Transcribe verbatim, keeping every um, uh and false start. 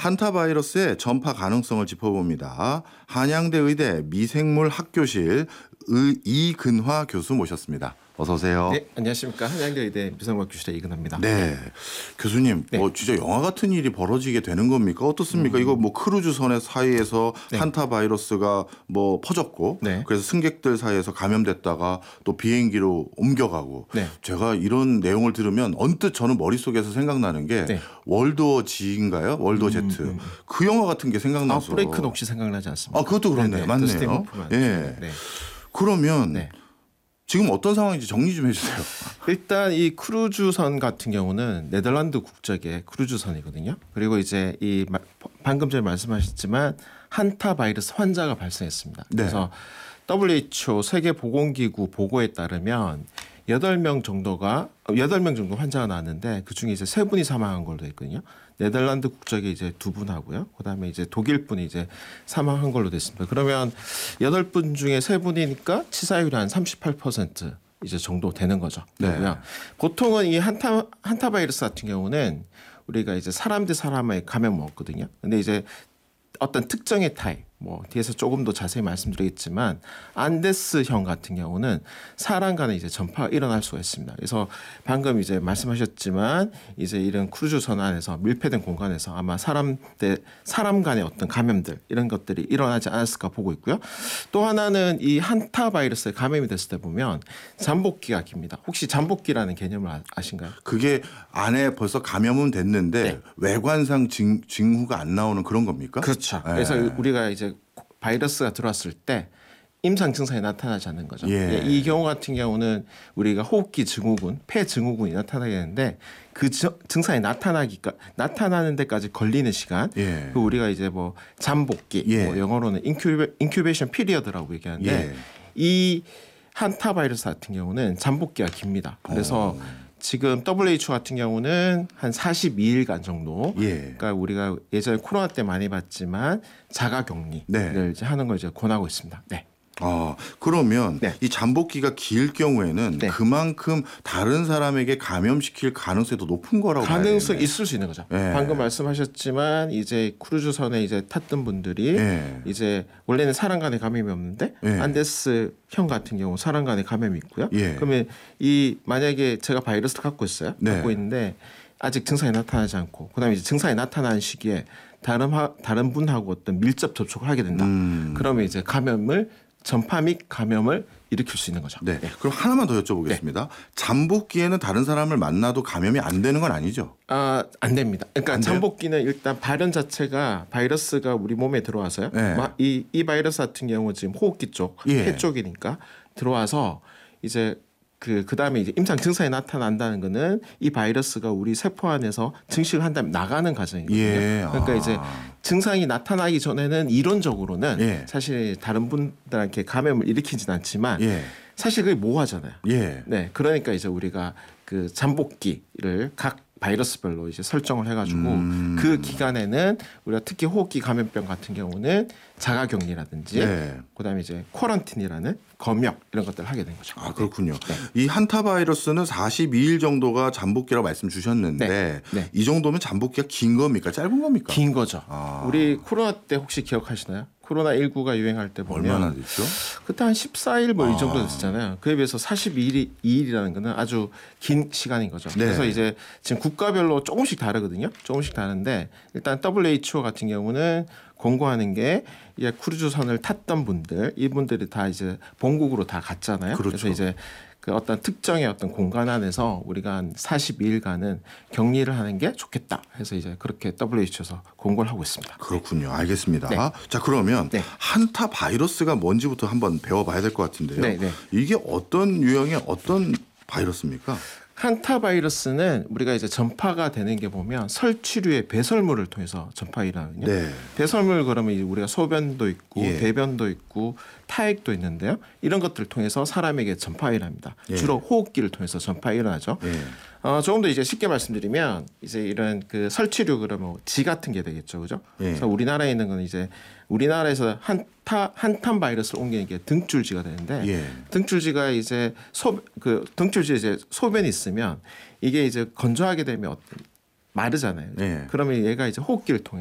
한타바이러스의 전파 가능성을 짚어봅니다. 한양대 의대 미생물 학교실 의, 이근화 교수 모셨습니다. 어서 오세요. 네, 안녕하십니까. 한양대 의대 미생물학교실의 이근화입니다. 네, 교수님, 네. 뭐 진짜 영화 같은 일이 벌어지게 되는 겁니까? 어떻습니까? 음. 이거 뭐 크루즈선의 사이에서 네. 한타바이러스가 뭐 퍼졌고, 네. 그래서 승객들 사이에서 감염됐다가 또 비행기로 옮겨가고. 네. 제가 이런 내용을 들으면 언뜻 저는 머릿속에서 생각나는 게 네. 월드워 G인가요? 월드워 Z. 음, 음. 그 영화 같은 게 생각나서. 아웃브레이크는 혹시 생각나지 않습니까? 아, 그것도 그렇네요. 맞네요. 예. 네. 네. 그러면. 네. 지금 어떤 상황인지 정리 좀 해주세요. 일단 이 크루즈선 같은 경우는 네덜란드 국적의 크루즈선이거든요. 그리고 이제 이 방금 전에 말씀하셨지만 한타 바이러스 환자가 발생했습니다. 네. 그래서 더블유에이치오 세계보건기구 보고에 따르면 여덟 명 정도가 여덟 명 정도 환자가 나왔는데 그 중에 이제 세 분이 사망한 걸로 돼 있거든요. 네덜란드 국적의 이제 두 분 하고요. 그다음에 이제 독일 분이 이제 사망한 걸로 됐습니다. 그러면 여덟 분 중에 세 분이니까 치사율이 한 삼십팔 퍼센트 이제 정도 되는 거죠. 네. 보통은 이 한타 한타 바이러스 같은 경우는 우리가 이제 사람 대 사람의 감염은 없거든요. 근데 이제 어떤 특정의 타입, 뭐 뒤에서 조금 더 자세히 말씀드리겠지만 안데스형 같은 경우는 사람 간에 이제 전파가 일어날 수가 있습니다. 그래서 방금 이제 말씀하셨지만 이제 이런 크루즈선 안에서 밀폐된 공간에서 아마 사람 대 사람 간의 어떤 감염들 이런 것들이 일어나지 않았을까 보고 있고요. 또 하나는 이 한타 바이러스에 감염이 됐을 때 보면 잠복기가 깁니다. 혹시 잠복기라는 개념을 아신가요? 그게 안에 벌써 감염은 됐는데 네. 외관상 징, 징후가 안 나오는 그런 겁니까? 그렇죠. 네. 그래서 우리가 이제 바이러스가 들어왔을 때 임상 증상이 나타나지 않는 거죠. 예. 이 경우 같은 경우는 우리가 호흡기 증후군, 폐 증후군이 나타나게 되는데 그 증상이 나타나기까 나타나는 데까지 걸리는 시간, 예. 그 우리가 이제 뭐 잠복기, 예. 뭐 영어로는 인큐베, 인큐베이션 피리어드라고 얘기하는데 예. 이 한타 바이러스 같은 경우는 잠복기가 깁니다. 그래서 오. 지금 더블유에이치오 같은 경우는 한 사십이 일간 정도. 예. 그러니까 우리가 예전에 코로나 때 많이 봤지만 자가격리를 네. 이제 하는 걸 이제 권하고 있습니다. 네. 아, 그러면 네. 이 잠복기가 길 경우에는 네. 그만큼 다른 사람에게 감염시킬 가능성이 더 높은 거라고 가능성이 있을 수 있는 거죠. 네. 방금 말씀하셨지만 이제 크루즈선에 이제 탔던 분들이 네. 이제 원래는 사람 간에 감염이 없는데 네. 안데스 형 같은 경우 사람 간에 감염이 있고요. 네. 그러면 이 만약에 제가 바이러스를 갖고 있어요. 네. 갖고 있는데 아직 증상이 나타나지 않고 그다음에 이제 증상이 나타나는 시기에 다른 하, 다른 분하고 어떤 밀접 접촉을 하게 된다. 음. 그러면 이제 감염을 전파 및 감염을 일으킬 수 있는 거죠. 네. 네. 그럼 하나만 더 여쭤보겠습니다. 네. 잠복기에는 다른 사람을 만나도 감염이 안 되는 건 아니죠? 아, 안 됩니다. 그러니까 안 잠복기는 일단 발현 자체가 바이러스가 우리 몸에 들어와서요. 네. 이, 이 바이러스 같은 경우 지금 호흡기 쪽, 예. 폐 쪽이니까 들어와서 이제 그, 그 다음에 이제 임상 증상이 나타난다는 거는 이 바이러스가 우리 세포 안에서 증식을 한 다음에 나가는 과정이거든요. 예. 그러니까 아. 이제 증상이 나타나기 전에는 이론적으로는 예. 사실 다른 분들한테 감염을 일으키진 않지만 예. 사실 그게 모호하잖아요. 예. 네. 그러니까 이제 우리가 그 잠복기를 각 바이러스별로 이제 설정을 해가지고 음. 그 기간에는 우리가 특히 호흡기 감염병 같은 경우는 자가격리라든지 네. 그다음에 이제 쿼런틴이라는 검역 이런 것들을 하게 된 거죠. 아, 그렇군요. 네. 이 한타 바이러스는 사십이 일 정도가 잠복기라고 말씀 주셨는데 네. 네. 이 정도면 잠복기가 긴 겁니까? 짧은 겁니까? 긴 거죠. 아. 우리 코로나 때 혹시 기억하시나요? 코로나 십구가 유행할 때 보면 얼마나 됐죠? 그때 한 십사 일 뭐 이 정도 됐었잖아요. 그에 비해서 사십이 일이라는 거는 아주 긴 시간인 거죠. 네. 그래서 이제 지금 국가별로 조금씩 다르거든요. 조금씩 다른데 일단 더블유에이치오 같은 경우는 공고하는 게 이 크루즈선을 탔던 분들 이분들이 다 이제 본국으로 다 갔잖아요. 그렇죠. 그래서 이제 그 어떤 특정의 어떤 공간 안에서 우리가 한 사십이 일간은 격리를 하는 게 좋겠다 해서 이제 그렇게 더블유에이치오에서 공고를 하고 있습니다. 그렇군요. 알겠습니다. 네. 자, 그러면 네. 한타 바이러스가 뭔지부터 한번 배워봐야 될 것 같은데요. 네, 네. 이게 어떤 유형의 어떤 바이러스입니까? 한타 바이러스는 우리가 이제 전파가 되는 게 보면 설치류의 배설물을 통해서 전파가 일어나거든요. 네. 배설물 그러면 우리가 소변도 있고 예. 대변도 있고 타액도 있는데요. 이런 것들을 통해서 사람에게 전파가 일어납니다. 예. 주로 호흡기를 통해서 전파가 일어나죠. 예. 어, 조금 더 이제 쉽게 말씀드리면 이제 이런 그 설치류 그러면 지 같은 게 되겠죠, 그죠? 예. 그래서 우리나라에 있는 건 이제 우리나라에서 한타 한탄 바이러스를 옮기는 게 등줄지가 되는데 예. 등줄지가 이제 소 그 등줄지에 이제 소변이 있으면 이게 이제 건조하게 되면 어떤 마르잖아요. 예. 그러면 얘가 이제 호흡기를 통해